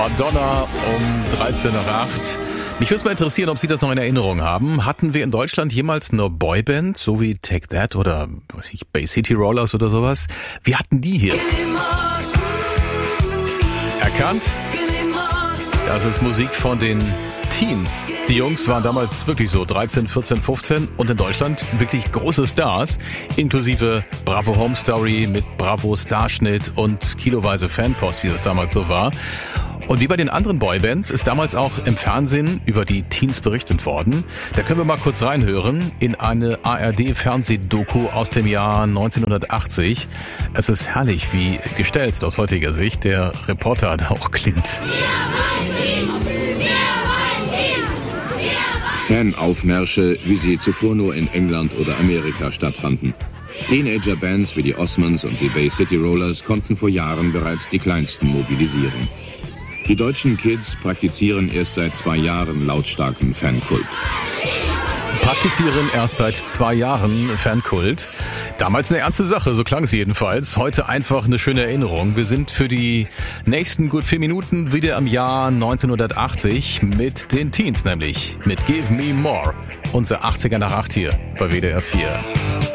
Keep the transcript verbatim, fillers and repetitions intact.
Madonna um dreizehn nach acht. Mich würde es mal interessieren, ob Sie das noch in Erinnerung haben. Hatten wir in Deutschland jemals eine Boyband, so wie Take That oder weiß ich, Bay City Rollers oder sowas? Wir hatten die hier. Erkannt? Das ist Musik von den Teens. Die Jungs waren damals wirklich so dreizehn, vierzehn, fünfzehn und in Deutschland wirklich große Stars, inklusive Bravo Home Story mit Bravo Starschnitt und kiloweise Fanpost, wie es damals so war. Und wie bei den anderen Boybands ist damals auch im Fernsehen über die Teens berichtet worden. Da können wir mal kurz reinhören in eine A R D-Fernsehdoku aus dem Jahr neunzehnhundertachtzig. Es ist herrlich, wie gestellt aus heutiger Sicht der Reporter da auch klingt. Fanaufmärsche, wie sie zuvor nur in England oder Amerika stattfanden. Teenager-Bands wie die Osmonds und die Bay City Rollers konnten vor Jahren bereits die Kleinsten mobilisieren. Die deutschen Kids praktizieren erst seit zwei Jahren lautstarken Fankult. Praktizieren erst seit zwei Jahren Fankult. Damals eine ernste Sache, so klang es jedenfalls. Heute einfach eine schöne Erinnerung. Wir sind für die nächsten gut vier Minuten wieder im Jahr neunzehnhundertachtzig mit den Teens nämlich. Mit Give Me More. Unser achtziger nach acht hier bei W D R vier.